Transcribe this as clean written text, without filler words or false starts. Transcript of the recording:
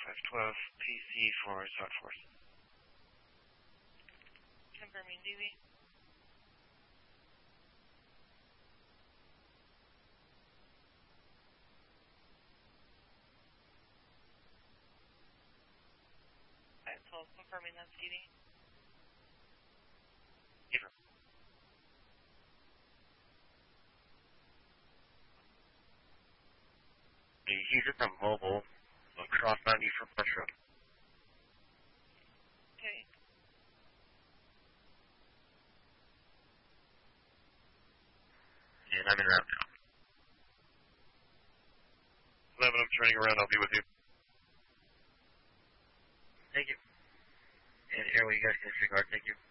512 PC for South Force. Confirming DV. Confirming that's DV. Giver. He's at the mobile across 90 for Metro. Okay. And I'm in route now. 11, I'm turning around. I'll be with you. Thank you. And Airway, you guys can disregard. Thank you.